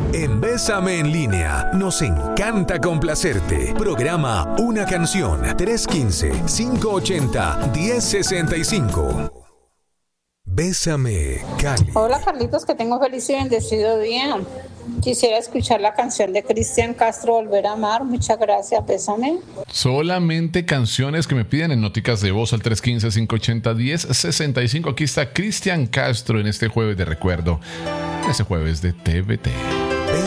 En Bésame en línea, nos encanta complacerte. Programa Una Canción, 315-580-1065. Bésame, Cali. Hola Carlitos, que tengo feliz y bendecido día. Quisiera escuchar la canción de Cristian Castro, Volver a Amar. Muchas gracias, bésame. Solamente canciones que me piden en noticas de voz al 315-580-1065. Aquí está Cristian Castro en este jueves de recuerdo, ese jueves de TVT.